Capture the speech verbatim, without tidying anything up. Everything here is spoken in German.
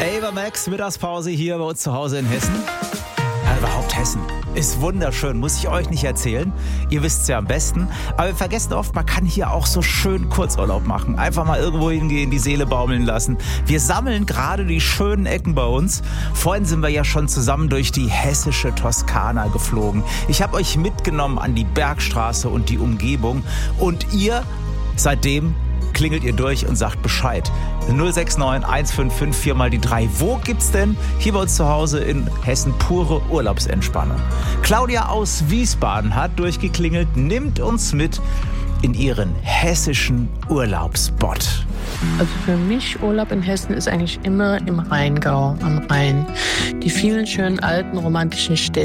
Ava Max, Mittagspause hier bei uns zu Hause in Hessen. Ja, überhaupt Hessen ist wunderschön, muss ich euch nicht erzählen. Ihr wisst es ja am besten. Aber wir vergessen oft, man kann hier auch so schön Kurzurlaub machen. Einfach mal irgendwo hingehen, die Seele baumeln lassen. Wir sammeln gerade die schönen Ecken bei uns. Vorhin sind wir ja schon zusammen durch die hessische Toskana geflogen. Ich habe euch mitgenommen an die Bergstraße und die Umgebung. Und ihr seitdem klingelt ihr durch und sagt Bescheid. null sechs neun eins fünf fünf vier mal die drei. Wo gibt's denn hier bei uns zu Hause in Hessen pure Urlaubsentspannung? Claudia aus Wiesbaden hat durchgeklingelt, nimmt uns mit in ihren hessischen Urlaubsspot. Also für mich Urlaub in Hessen ist eigentlich immer im Rheingau am Rhein. Die vielen schönen alten romantischen Städte.